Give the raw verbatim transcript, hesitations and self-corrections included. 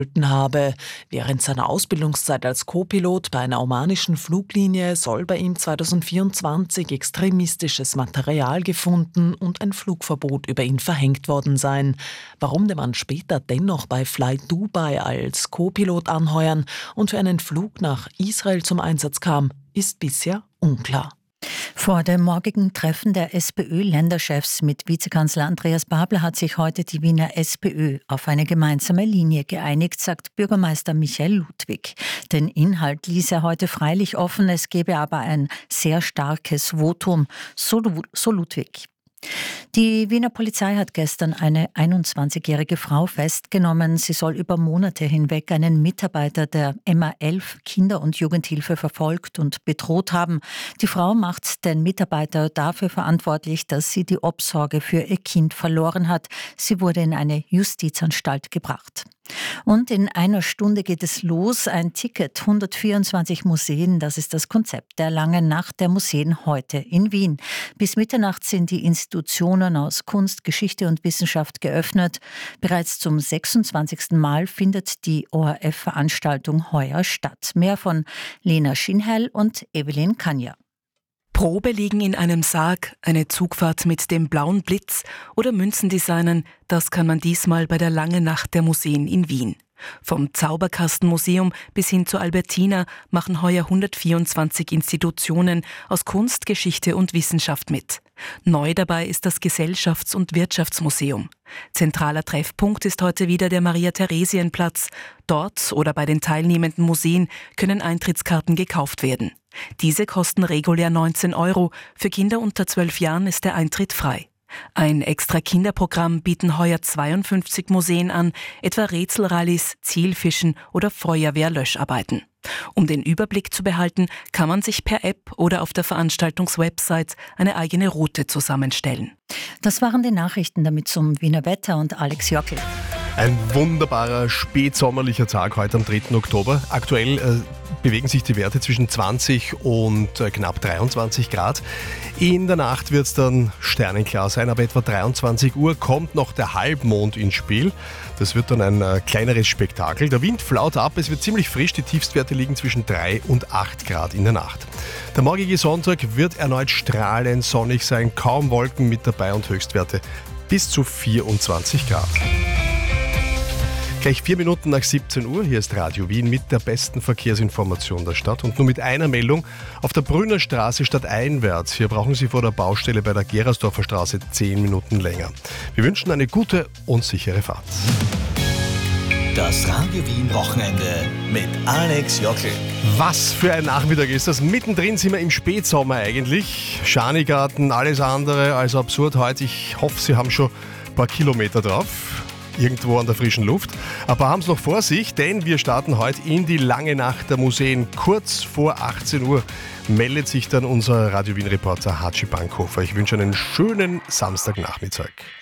habe. Während seiner Ausbildungszeit als Co-Pilot bei einer omanischen Fluglinie soll bei ihm zweitausendvierundzwanzig extremistisches Material gefunden und ein Flugverbot über ihn verhängt worden sein. Warum der Mann später dennoch bei Fly Dubai als Co-Pilot anheuern und für einen Flug nach Israel zum Einsatz kam, ist bisher unklar. Vor dem morgigen Treffen der SPÖ-Länderchefs mit Vizekanzler Andreas Babler hat sich heute die Wiener SPÖ auf eine gemeinsame Linie geeinigt, sagt Bürgermeister Michael Ludwig. Den Inhalt ließ er heute freilich offen, es gebe aber ein sehr starkes Votum, so, so Ludwig. Die Wiener Polizei hat gestern eine einundzwanzigjährige Frau festgenommen. Sie soll über Monate hinweg einen Mitarbeiter der M A elf Kinder- und Jugendhilfe verfolgt und bedroht haben. Die Frau macht den Mitarbeiter dafür verantwortlich, dass sie die Obsorge für ihr Kind verloren hat. Sie wurde in eine Justizanstalt gebracht. Und in einer Stunde geht es los. Ein Ticket, hundertvierundzwanzig Museen, das ist das Konzept der langen Nacht der Museen heute in Wien. Bis Mitternacht sind die Institutionen aus Kunst, Geschichte und Wissenschaft geöffnet. Bereits zum sechsundzwanzigsten Mal findet die O R F-Veranstaltung heuer statt. Mehr von Lena Schinheil und Evelyn Kanja. Probe liegen in einem Sarg, eine Zugfahrt mit dem blauen Blitz oder Münzen designen, das kann man diesmal bei der langen Nacht der Museen in Wien. Vom Zauberkastenmuseum bis hin zur Albertina machen heuer hundertvierundzwanzig Institutionen aus Kunst, Geschichte und Wissenschaft mit. Neu dabei ist das Gesellschafts- und Wirtschaftsmuseum. Zentraler Treffpunkt ist heute wieder der Maria-Theresien-Platz. Dort oder bei den teilnehmenden Museen können Eintrittskarten gekauft werden. Diese kosten regulär neunzehn Euro. Für Kinder unter zwölf Jahren ist der Eintritt frei. Ein extra Kinderprogramm bieten heuer zweiundfünfzig Museen an, etwa Rätselrallies, Zielfischen oder Feuerwehrlöscharbeiten. Um den Überblick zu behalten, kann man sich per App oder auf der Veranstaltungswebsite eine eigene Route zusammenstellen. Das waren die Nachrichten, damit zum Wiener Wetter und Alex Jockel. Ein wunderbarer spätsommerlicher Tag heute am dritten Oktober. Aktuell äh, bewegen sich die Werte zwischen zwanzig und äh, knapp dreiundzwanzig Grad. In der Nacht wird es dann sternenklar sein, aber etwa dreiundzwanzig Uhr kommt noch der Halbmond ins Spiel. Das wird dann ein äh, kleineres Spektakel. Der Wind flaut ab, es wird ziemlich frisch. Die Tiefstwerte liegen zwischen drei und acht Grad in der Nacht. Der morgige Sonntag wird erneut strahlend sonnig sein, kaum Wolken mit dabei und Höchstwerte bis zu vierundzwanzig Grad. Gleich vier Minuten nach siebzehn Uhr, hier ist Radio Wien mit der besten Verkehrsinformation der Stadt und nur mit einer Meldung auf der Brünner Straße stadteinwärts. Hier brauchen Sie vor der Baustelle bei der Gerersdorfer Straße zehn Minuten länger. Wir wünschen eine gute und sichere Fahrt. Das Radio Wien Wochenende mit Alex Jockel. Was für ein Nachmittag ist das? Mittendrin sind wir im Spätsommer eigentlich. Schanigarten, alles andere als absurd heute. Ich hoffe, Sie haben schon ein paar Kilometer drauf. Irgendwo an der frischen Luft. Aber haben es noch vor sich, denn wir starten heute in die lange Nacht der Museen. Kurz vor achtzehn Uhr meldet sich dann unser Radio Wien-Reporter Hatschi Bankhofer. Ich wünsche einen schönen Samstagnachmittag.